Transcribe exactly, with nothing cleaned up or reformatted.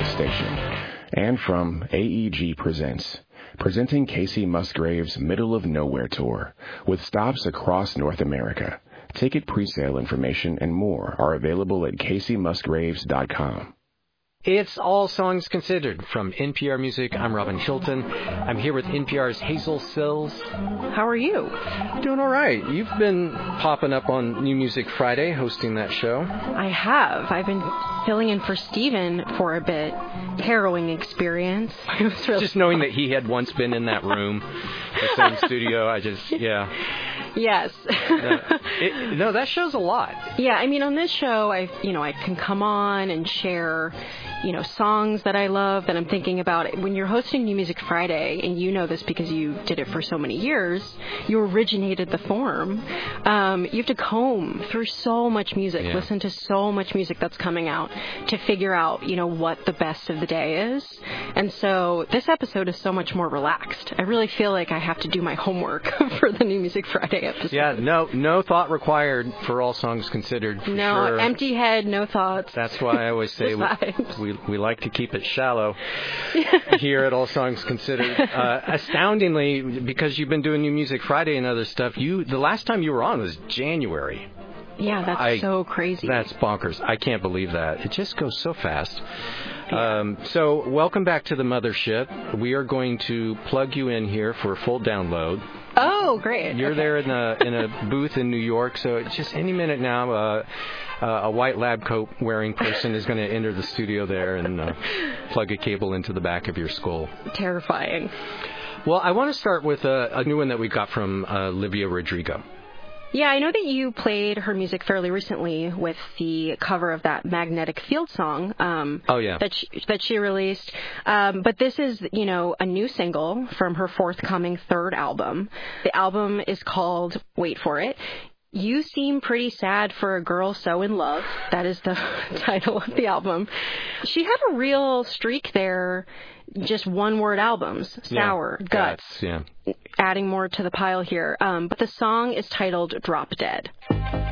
this station. And from A E G Presents, presenting Kacey Musgraves' Middle of Nowhere Tour, with stops across North America. Ticket presale information and more are available at kacey musgraves dot com. It's All Songs Considered from N P R Music. I'm Robin Hilton. I'm here with N P R's Hazel Sills. How are you? Doing all right. You've been popping up on New Music Friday, hosting that show. I have. I've been filling in for Steven for a bit. Harrowing experience. It was really just knowing that he had once been in that room, the same studio. I just, yeah. Yes. no, it, no, that shows a lot. Yeah, I mean, on this show, I, you know, I can come on and share, you know, songs that I love that I'm thinking about. When you're hosting New Music Friday, and you know this because you did it for so many years, you originated the form. Um, you have to comb through so much music, yeah. listen to so much music that's coming out to figure out, you know, what the best of the day is. And so this episode is so much more relaxed. I really feel like I have to do my homework for the New Music Friday episode. Yeah, no, no thought required for All Songs Considered. For no, sure. Empty head, no thoughts. That's why I always say we, we we like to keep it shallow here at All Songs Considered. Uh, astoundingly, because you've been doing New Music Friday and other stuff, you the last time you were on was January. Yeah, that's I, so crazy. That's bonkers. I can't believe that. It just goes so fast. Um, so welcome back to the mothership. We are going to plug you in here for a full download. Oh, great. You're okay. there in a in a booth in New York, so it's just any minute now, uh, uh, a white lab coat wearing person is going to enter the studio there and uh, plug a cable into the back of your skull. Terrifying. Well, I want to start with a, a new one that we got from uh, Olivia Rodrigo. Yeah, I know that you played her music fairly recently with the cover of that Magnetic Field song. Um, oh, yeah. That she, that she released. Um, but this is, you know, a new single from her forthcoming third album. The album is called, wait for it, You Seem Pretty Sad for a Girl So in Love. That is the title of the album. She had a real streak there. Just one-word albums, Sour, yeah, Guts, guts, yeah. Adding more to the pile here. Um, but the song is titled Drop Dead.